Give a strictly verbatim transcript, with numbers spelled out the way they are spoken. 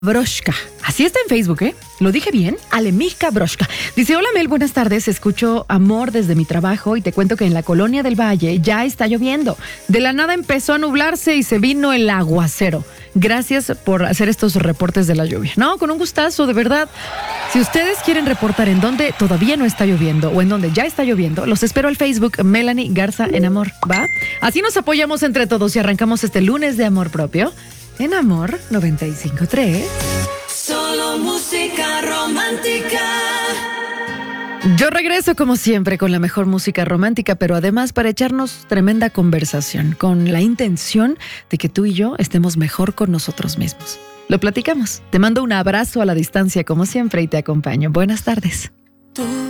Broshka. Así está en Facebook, ¿eh? ¿Lo dije bien? Alemijka Broshka. Dice, hola Mel, buenas tardes. Escucho Amor desde mi trabajo y te cuento que en la Colonia del Valle ya está lloviendo. De la nada empezó a nublarse y se vino el aguacero. Gracias por hacer estos reportes de la lluvia. No, con un gustazo, de verdad. Si ustedes quieren reportar en donde todavía no está lloviendo o en donde ya está lloviendo, los espero al Facebook Melanie Garza en Amor, ¿va? Así nos apoyamos entre todos y arrancamos este lunes de amor propio en Amor noventa y cinco punto tres. Solo música romántica. Yo regreso como siempre con la mejor música romántica, pero además para echarnos tremenda conversación, con la intención de que tú y yo estemos mejor con nosotros mismos. Lo platicamos. Te mando un abrazo a la distancia como siempre y te acompaño. Buenas tardes. Tú